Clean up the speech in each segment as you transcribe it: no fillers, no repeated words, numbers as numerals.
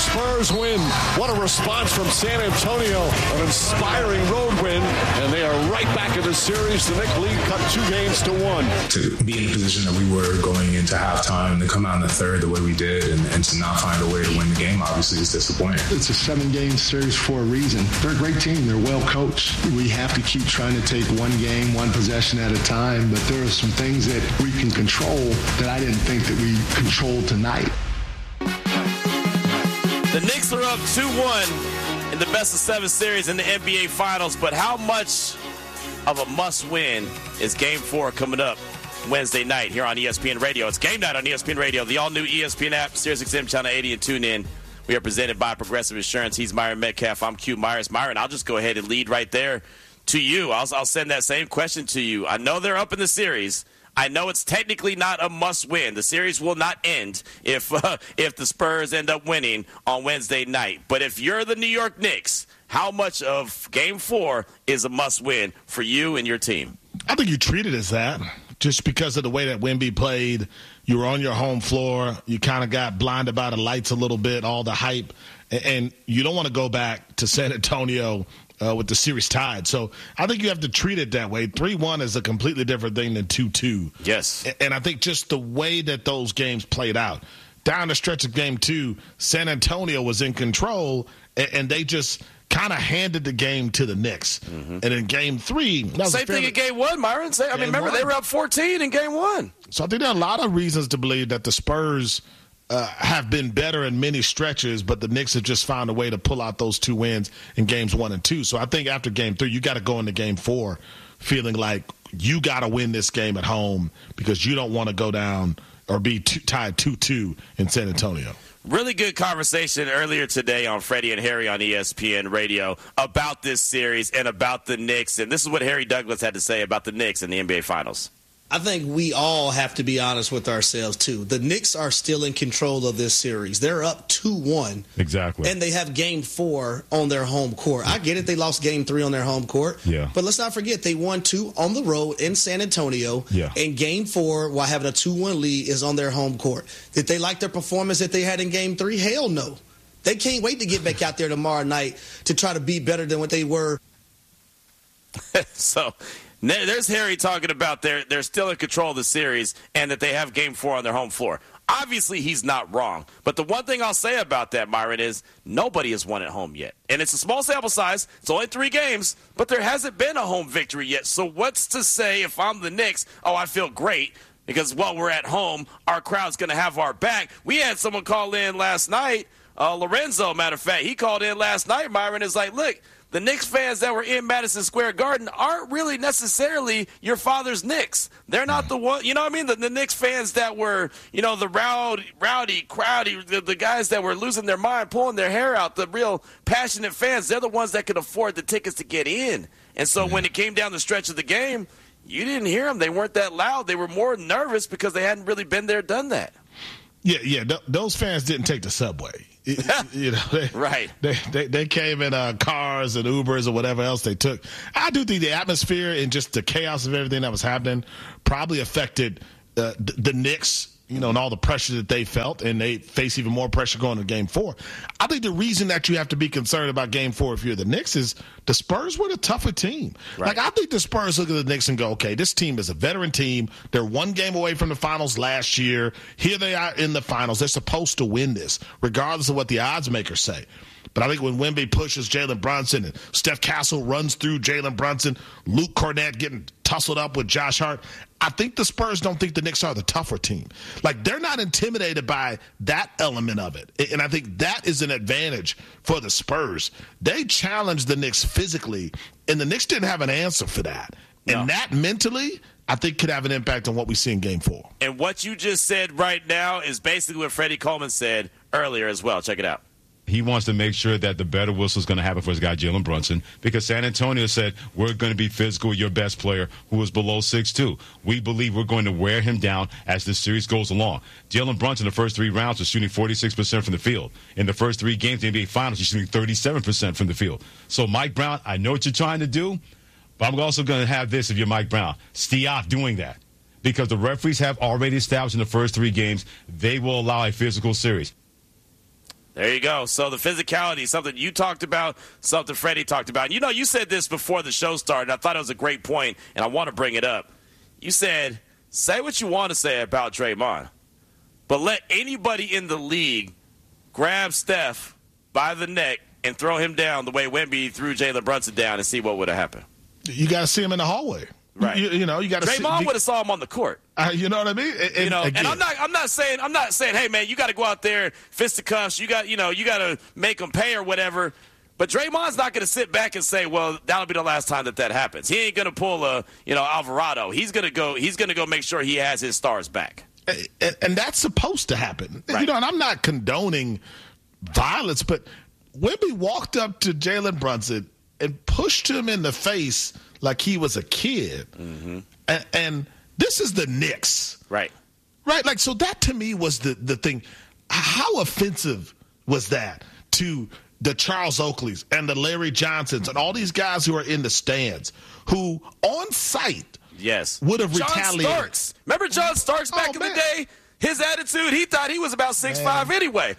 Spurs win. What a response from San Antonio. An inspiring road win, and they are right back in the series. The Knicks lead cut 2-1. To be in the position that we were going into halftime, to come out in the third the way we did, and to not find a way to win the game, obviously, is disappointing. It's a 7-game series for a reason. They're a great team. They're well coached. We have to keep trying to take one game, one possession at a time, but there are some things that we can control that I didn't think that we controlled tonight. The Knicks are up 2-1 in the best-of-7 series in the NBA Finals, but how much of a must-win is Game 4 coming up Wednesday night here on ESPN Radio? It's game night on ESPN Radio, the all-new ESPN app, SiriusXM Channel 80, and tune in. We are presented by Progressive Insurance. He's Myron Metcalf. I'm Q Myers. Myron, I'll just go ahead and lead right there to you. I'll send that same question to you. I know they're up in the series. I know it's technically not a must-win. The series will not end if the Spurs end up winning on Wednesday night. But if you're the New York Knicks, how much of Game 4 is a must-win for you and your team? I think you treat it as that. Just because of the way that Wemby played, you were on your home floor. You kind of got blinded by the lights a little bit, all the hype. And you don't want to go back to San Antonio with the series tied. So I think you have to treat it that way. 3-1 is a completely different thing than 2-2. Yes. And I think just the way that those games played out, down the stretch of Game 2, San Antonio was in control, and they just kind of handed the game to the Knicks. Mm-hmm. And in Game 3... Same thing in Game 1, Myron. Remember, they were up 14 in Game 1. So I think there are a lot of reasons to believe that the Spurs have been better in many stretches, but the Knicks have just found a way to pull out those 2 wins in Games 1 and 2. So I think after Game 3, you got to go into Game 4 feeling like you got to win this game at home because you don't want to go down or be tied 2-2 in San Antonio. Really good conversation earlier today on Freddie and Harry on ESPN Radio about this series and about the Knicks. And this is what Harry Douglas had to say about the Knicks in the NBA Finals. I think we all have to be honest with ourselves, too. The Knicks are still in control of this series. They're up 2-1. Exactly. And they have Game 4 on their home court. I get it. They lost Game 3 on their home court. Yeah. But let's not forget, they won 2 on the road in San Antonio. Yeah. And Game 4, while having a 2-1 lead, is on their home court. Did they like their performance that they had in Game 3? Hell no. They can't wait to get back out there tomorrow night to try to be better than what they were. So there's Harry talking about they're still in control of the series and that they have Game 4 on their home floor. Obviously, he's not wrong. But the one thing I'll say about that, Myron, is nobody has won at home yet. And it's a small sample size. It's only 3 games. But there hasn't been a home victory yet. So what's to say if I'm the Knicks, I feel great because, we're at home. Our crowd's going to have our back. We had someone call in last night, Lorenzo, matter of fact. He called in last night, Myron, is like, look, the Knicks fans that were in Madison Square Garden aren't really necessarily your father's Knicks. They're not the one, you know what I mean? The Knicks fans that were, the rowdy, crowdy, the guys that were losing their mind, pulling their hair out, the real passionate fans, they're the ones that could afford the tickets to get in. And so when it came down the stretch of the game, you didn't hear them. They weren't that loud. They were more nervous because they hadn't really been there, done that. Yeah. Those fans didn't take the subway. Right. They came in cars and Ubers or whatever else they took. I do think the atmosphere and just the chaos of everything that was happening probably affected the Knicks, and all the pressure that they felt, and they face even more pressure going to Game 4. I think the reason that you have to be concerned about Game 4 if you're the Knicks is the Spurs were the tougher team. Right. I think the Spurs look at the Knicks and go, okay, this team is a veteran team. They're 1 game away from the finals last year. Here they are in the finals. They're supposed to win this, regardless of what the odds makers say. But I think when Wemby pushes Jalen Brunson and Steph Castle runs through Jalen Brunson, Luke Cornett getting tussled up with Josh Hart, I think the Spurs don't think the Knicks are the tougher team. They're not intimidated by that element of it. And I think that is an advantage for the Spurs. They challenged the Knicks physically, and the Knicks didn't have an answer for that. And that mentally, I think, could have an impact on what we see in Game 4. And what you just said right now is basically what Freddie Coleman said earlier as well. Check it out. He wants to make sure that the better whistle is going to happen for his guy, Jalen Brunson, because San Antonio said, we're going to be physical, your best player, who is below 6'2". We believe we're going to wear him down as the series goes along. Jalen Brunson, the first 3 rounds, was shooting 46% from the field. In the first 3 games of the NBA Finals, he's shooting 37% from the field. So, Mike Brown, I know what you're trying to do, but I'm also going to have this if you're Mike Brown. Stop doing that. Because the referees have already established in the first 3 games, they will allow a physical series. There you go. So the physicality, something you talked about, something Freddie talked about. You know, you said this before the show started. I thought it was a great point, and I want to bring it up. You said, say what you want to say about Draymond, but let anybody in the league grab Steph by the neck and throw him down the way Wemby threw Jalen Brunson down and see what would have happened. You got to see him in the hallway. Right. You got to see. Draymond would have saw him on the court. You know what I mean? And I'm not saying, hey man, you got to go out there fisticuffs. You got to make them pay or whatever. But Draymond's not going to sit back and say, well, that'll be the last time that happens. He ain't going to pull Alvarado. He's going to go make sure he has his stars back. And that's supposed to happen. Right. And I'm not condoning violence, but Wemby walked up to Jalen Brunson and pushed him in the face like he was a kid. Mm-hmm. And this is the Knicks. Right. Like, so that to me was the thing. How offensive was that to the Charles Oakleys and the Larry Johnsons and all these guys who are in the stands who on site would have retaliated. John Starks. Remember John Starks back in the day? His attitude, he thought he was about 6'5" anyway.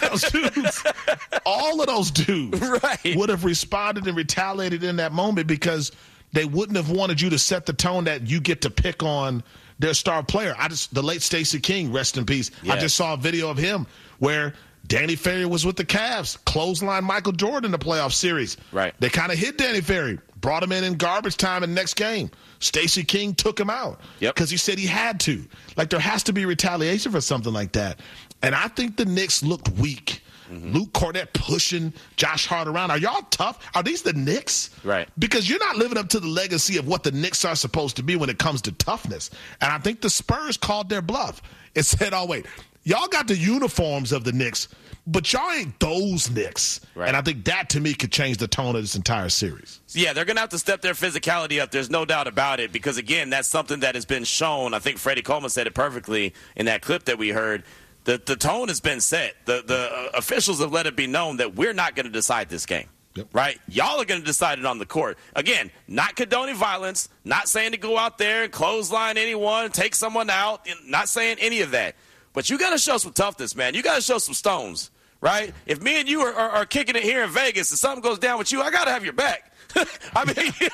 All of those dudes right. would have responded and retaliated in that moment because they wouldn't have wanted you to set the tone that you get to pick on their star player. The late Stacey King, rest in peace. Yes. I just saw a video of him where Danny Ferry was with the Cavs, clothesline Michael Jordan in the playoff series. Right. They kind of hit Danny Ferry, brought him in garbage time in the next game. Stacey King took him out because he said he had to. Like, there has to be retaliation for something like that. And I think the Knicks looked weak. Mm-hmm. Luke Cornett pushing Josh Hart around. Are y'all tough? Are these the Knicks? Right. Because you're not living up to the legacy of what the Knicks are supposed to be when it comes to toughness. And I think the Spurs called their bluff. It said, oh, wait, y'all got the uniforms of the Knicks, but y'all ain't those Knicks. Right. And I think that, to me, could change the tone of this entire series. Yeah, they're going to have to step their physicality up. There's no doubt about it because, again, that's something that has been shown. I think Freddie Coleman said it perfectly in that clip that we heard. The tone has been set. The officials have let it be known that we're not going to decide this game. Yep. Right? Y'all are going to decide it on the court. Again, not condoning violence, not saying to go out there and clothesline anyone, take someone out, not saying any of that. But you got to show some toughness, man. You got to show some stones, right? If me and you are kicking it here in Vegas and something goes down with you, I got to have your back. I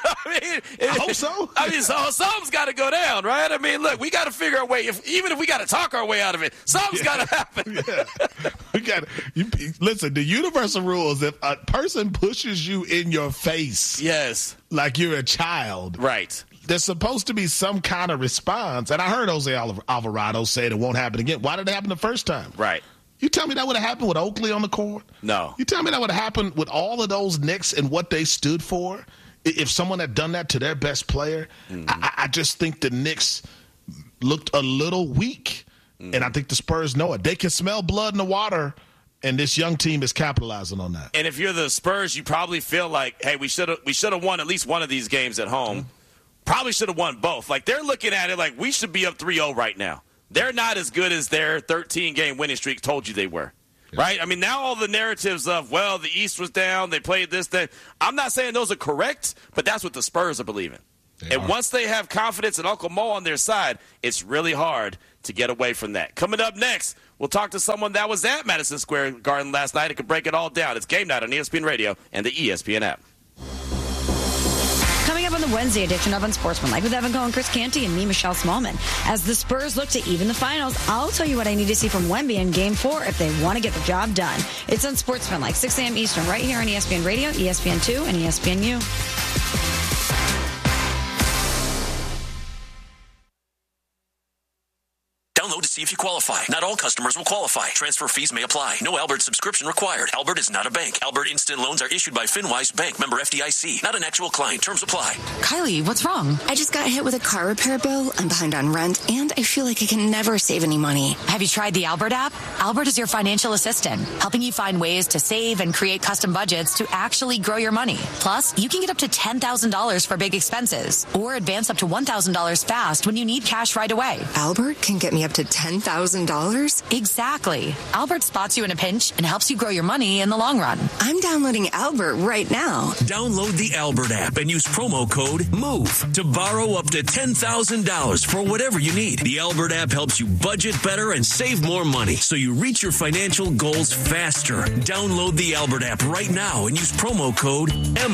hope so. So something's got to go down, right? I mean, look, we got to figure a way. Even if we got to talk our way out of it, something's got to happen. We got listen. The universal rule is if a person pushes you in your face, like you're a child, right? There's supposed to be some kind of response. And I heard Jose Alvarado say it won't happen again. Why did it happen the first time? Right. You tell me that would have happened with Oakley on the court? No. You tell me that would have happened with all of those Knicks and what they stood for? If someone had done that to their best player? Mm-hmm. I just think the Knicks looked a little weak. Mm-hmm. And I think the Spurs know it. They can smell blood in the water, and this young team is capitalizing on that. And if you're the Spurs, you probably feel like, hey, we should have won at least one of these games at home. Mm-hmm. Probably should have won both. Like, they're looking at it like we should be up 3-0 right now. They're not as good as their 13-game winning streak told you they were, right? I mean, now all the narratives of, well, the East was down, they played this, that. I'm not saying those are correct, but that's what the Spurs are believing. Once they have confidence in Uncle Mo on their side, it's really hard to get away from that. Coming up next, we'll talk to someone that was at Madison Square Garden last night and could break it all down. It's Game Night on ESPN Radio and the ESPN app. Coming up on the Wednesday edition of Unsportsmanlike with Evan Cohen, Chris Canty, and me, Michelle Smallman. As the Spurs look to even the finals, I'll tell you what I need to see from Wemby in Game 4 if they want to get the job done. It's Unsportsmanlike, 6 a.m. Eastern, right here on ESPN Radio, ESPN2, and ESPNU. Download to see if you qualify. Not all customers will qualify. Transfer fees may apply. No Albert subscription required. Albert is not a bank. Albert Instant Loans are issued by FinWise Bank, member FDIC. Not an actual client. Terms apply. Kylie, what's wrong? I just got hit with a car repair bill. I'm behind on rent, and I feel like I can never save any money. Have you tried the Albert app? Albert is your financial assistant, helping you find ways to save and create custom budgets to actually grow your money. Plus, you can get up to $10,000 for big expenses, or advance up to $1,000 fast when you need cash right away. Albert can get me up to $10,000 $10,000? Exactly. Albert spots you in a pinch and helps you grow your money in the long run. I'm downloading Albert right now. Download the Albert app and use promo code MOVE to borrow up to $10,000 for whatever you need. The Albert app helps you budget better and save more money so you reach your financial goals faster. Download the Albert app right now and use promo code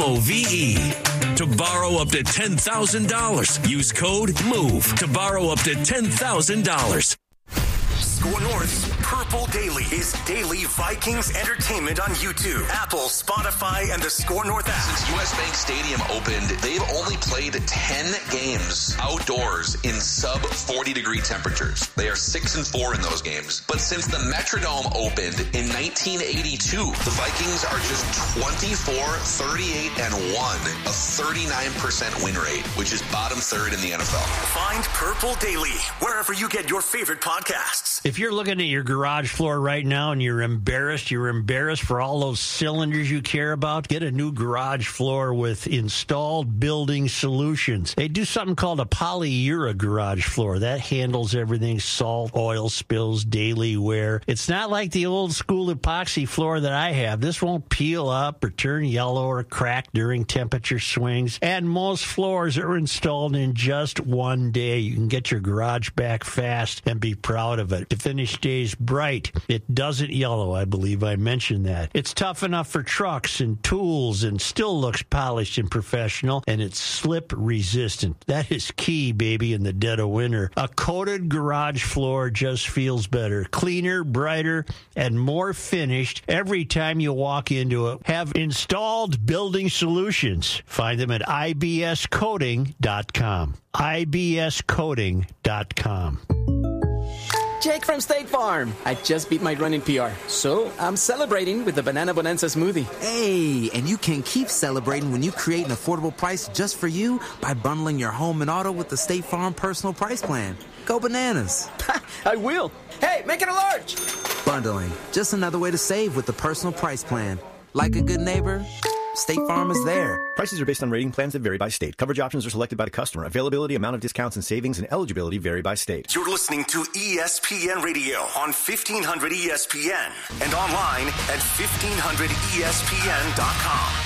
MOVE to borrow up to $10,000. Use code MOVE to borrow up to $10,000. Score North's Purple Daily is daily Vikings entertainment on YouTube, Apple, Spotify, and the Score North app. Since US Bank Stadium opened, they've only played 10 games outdoors in sub 40-degree temperatures. They are 6-4 in those games. But since the Metrodome opened in 1982, the Vikings are just 24, 38, and 1, a 39% win rate, which is bottom third in the NFL. Find Purple Daily wherever you get your favorite podcasts. If you're looking at your garage floor right now and you're embarrassed for all those cylinders you care about, get a new garage floor with Installed Building Solutions. They do something called a Polyura garage floor. That handles everything, salt, oil spills, daily wear. It's not like the old school epoxy floor that I have. This won't peel up or turn yellow or crack during temperature swings. And most floors are installed in just one day. You can get your garage back fast and be proud of it. The finish stays bright. It doesn't yellow, I believe I mentioned that. It's tough enough for trucks and tools and still looks polished and professional, and it's slip resistant. That is key, baby, in the dead of winter. A coated garage floor just feels better, cleaner, brighter, and more finished every time you walk into it. Have Installed Building Solutions. Find them at ibscoating.com. ibscoating.com. Jake from State Farm. I just beat my run in PR, so I'm celebrating with the Banana Bonanza smoothie. Hey, and you can keep celebrating when you create an affordable price just for you by bundling your home and auto with the State Farm Personal Price Plan. Go bananas. I will. Hey, make it a large. Bundling. Just another way to save with the Personal Price Plan. Like a good neighbor, State Farm is there. Prices are based on rating plans that vary by state. Coverage options are selected by the customer. Availability, amount of discounts and savings, and eligibility vary by state. You're listening to ESPN Radio on 1500 ESPN and online at 1500ESPN.com.